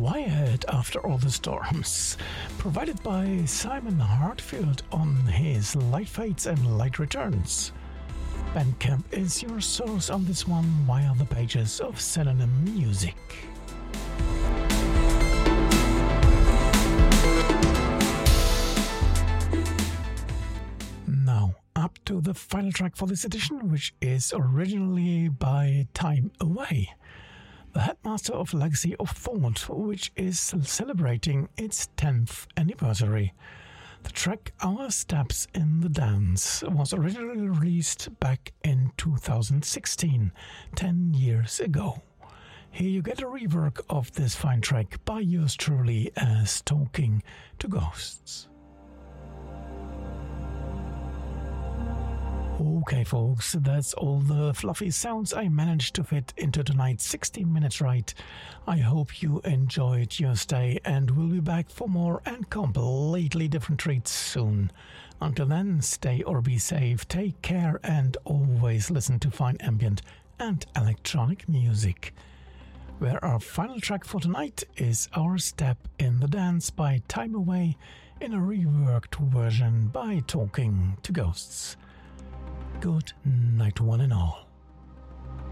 Quiet After All the Storms, provided by Simon Hartfield on his Light Fades and Light Returns. Bandcamp is your source on this one via the pages of Selenium Music. Now, up to the final track for this edition, which is originally by Time Away, the headmaster of Legacy of Thought, which is celebrating its 10th anniversary. The track Our Steps in the Dance was originally released back in 2016, 10 years ago. Here you get a rework of this fine track by yours truly as Talking to Ghosts. Okay folks, that's all the fluffy sounds I managed to fit into tonight's 60-minute ride. I hope you enjoyed your stay and we'll be back for more and completely different treats soon. Until then, stay or be safe, take care and always listen to fine ambient and electronic music. Where our final track for tonight is Our Step in the Dance by Time Away in a reworked version by Talking to Ghosts. Good night, one and all.